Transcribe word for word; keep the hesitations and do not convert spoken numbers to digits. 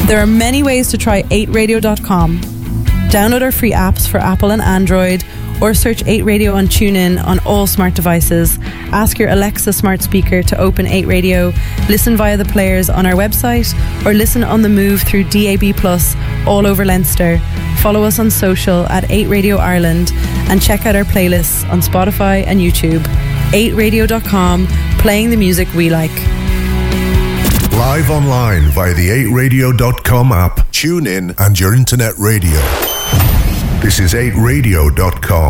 There are many ways to try eight radio dot com. Download our free apps for Apple and Android, or search eight radio on TuneIn on all smart devices. Ask your Alexa smart speaker to open eight radio, listen via the players on our website, or listen on the move through D A B plus all over Leinster. Follow us on social at eight radio Ireland and check out our playlists on Spotify and YouTube. eight radio dot com, playing the music we like. Live online via the eight radio dot com app, tune in and your internet radio. This is eight radio dot com.